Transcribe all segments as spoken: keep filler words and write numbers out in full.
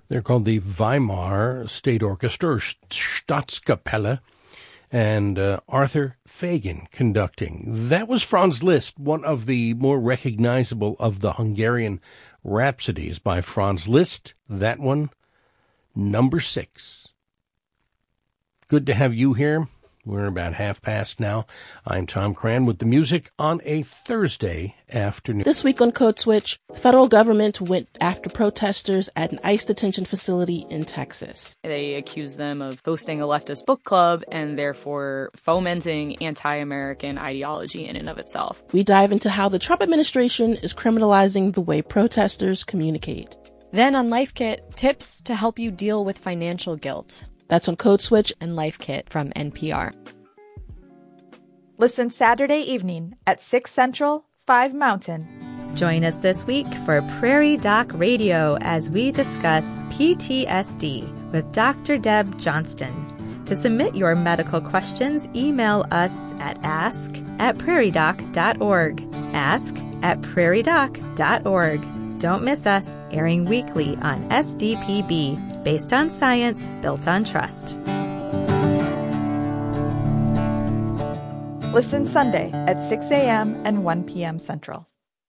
They're called the Weimar State Orchestra, or Staatskapelle, and uh, Arthur Fagan conducting. That was Franz Liszt, one of the more recognizable of the Hungarian rhapsodies by Franz Liszt. That one, number six. Good to have you here. We're about half past now. I'm Tom Cran with the music on a Thursday afternoon. This week on Code Switch, the federal government went after protesters at an ICE detention facility in Texas. They accuse them of hosting a leftist book club and therefore fomenting anti-American ideology in and of itself. We dive into how the Trump administration is criminalizing the way protesters communicate. Then on Life Kit, tips to help you deal with financial guilt. That's on Code Switch and Life Kit from N P R. Listen Saturday evening at six Central, five Mountain. Join us this week for Prairie Doc Radio as we discuss P T S D with Doctor Deb Johnston. To submit your medical questions, email us at ask at prairie doc dot org. ask at prairie doc dot org. Don't miss us, airing weekly on S D P B, based on science, built on trust. Listen Sunday at six a.m. and one p.m. Central.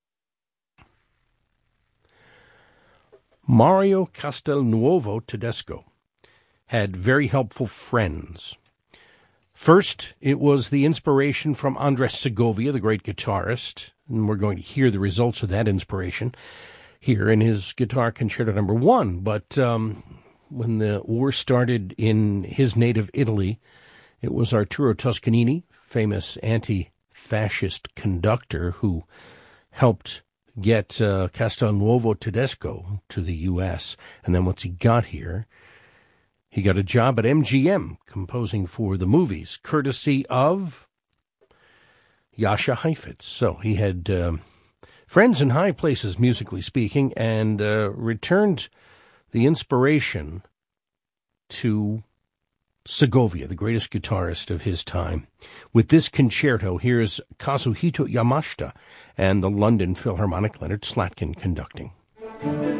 Mario Castelnuovo Tedesco had very helpful friends. First, it was the inspiration from Andres Segovia, the great guitarist, and we're going to hear the results of that inspiration here in his Guitar Concerto number one. But um, when the war started in his native Italy, it was Arturo Toscanini, famous anti-fascist conductor, who helped get uh, Castelnuovo Tedesco to the U S. And then once he got here, he got a job at M G M composing for the movies, courtesy of Jascha Heifetz. So he had um, friends in high places, musically speaking, and uh, returned the inspiration to Segovia, the greatest guitarist of his time. With this concerto, here's Kazuhito Yamashita and the London Philharmonic, Leonard Slatkin conducting.